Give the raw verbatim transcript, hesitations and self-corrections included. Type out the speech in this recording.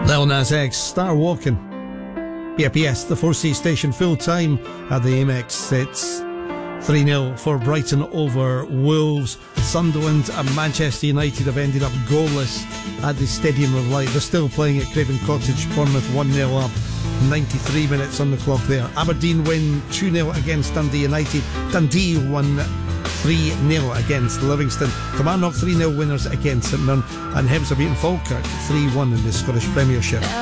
Lil Nas X, Star Walking. P P S, the four C station, full time at the Amex. It's three nil for Brighton over Wolves. Sunderland and Manchester United have ended up goalless at the Stadium of Light. They're still playing at Craven Cottage. Bournemouth one nil up. ninety-three minutes on the clock there. Aberdeen win two nil against Dundee United. Dundee won three nil against Livingston. Kilmarnock three nil winners against St Mirren. And Hibs have beaten Falkirk three one in the Scottish Premiership.